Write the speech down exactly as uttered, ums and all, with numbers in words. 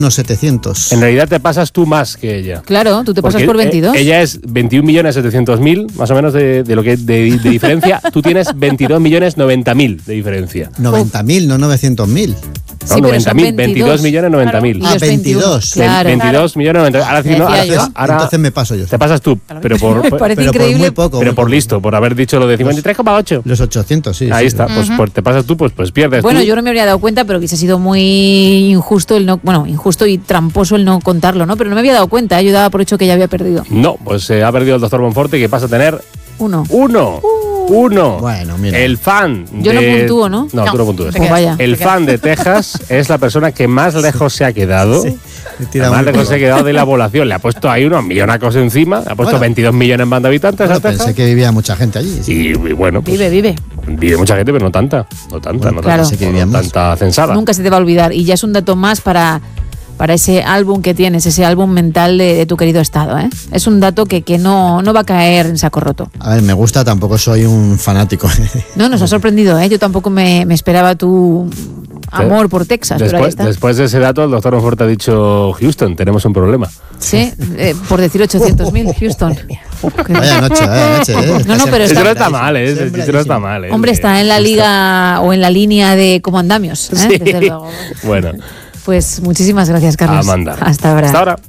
unos setecientos. En realidad te pasas tú más que ella. Claro, tú te pasas Porque por veintidós. Ella es veintiún millones setecientos mil, más o menos de, de lo que de, de diferencia. Tú tienes veintidós millones noventa mil de diferencia. noventa mil, no novecientos mil. No, Sí, pero noventa mil, son veintidós millones noventa mil. Y Ah, los veintiuno, veintidós. Claro. veintidós millones noventa mil. Ahora, sí, no, Decía ahora, yo. ahora Entonces me paso yo. te pasas tú, pero por, Me por- parece pero por increíble. muy poco. pero muy por poco. listo, por haber dicho lo de cincuenta y tres coma ocho. Los ochocientos, sí. Ahí sí, está, sí. pues por- te pasas tú, pues, pues pierdes Bueno, tú. yo no me habría dado cuenta, pero hubiese sido muy injusto el no, bueno, injusto y tramposo el no contarlo, ¿no? Pero no me había dado cuenta, ¿eh? Yo daba por hecho que ya había perdido. No, pues eh, ha perdido el doctor Monforte, que pasa a tener Uno. uno. Uno. Bueno, mira. El fan. Yo no de- puntúo, ¿no? No, No, tú no puntúas. te Pues vaya. El fan de Texas es la persona que más lejos se ha quedado. Sí, me tira Más muy lejos poco. se ha quedado de la población. Le ha puesto ahí unos millonacos encima. Le ha puesto Bueno. veintidós millones más de habitantes Bueno, a Texas. pensé que vivía mucha gente allí. sí. Y, y bueno, pues, Vive, vive. vive mucha gente, pero no tanta. No tanta, Bueno, no claro. tanta. Pensé que No vivía más. tanta censada. Nunca se te va a olvidar. Y ya es un dato más para, para ese álbum que tienes, ese álbum mental de, de tu querido estado, ¿eh? Es un dato que, que no, no va a caer en saco roto. A ver, me gusta, tampoco soy un fanático. No, nos ha sorprendido, ¿eh? Yo tampoco me, me esperaba tu amor por Texas, pero ahí Después, está. después de ese dato, el doctor Monforte ha dicho: Houston, tenemos un problema. Sí, eh, por decir ochocientos mil, Houston. Vaya noche, vaya noche. ¿eh? No, no, pero Eso está- no está mal, ¿eh? Ese chiste no está mal, ¿eh? Hombre, está en la liga o en la línea de como andamios, ¿eh? Sí. Desde luego. Bueno, Pues muchísimas gracias, Carlos. Amanda. Hasta ahora. Hasta ahora.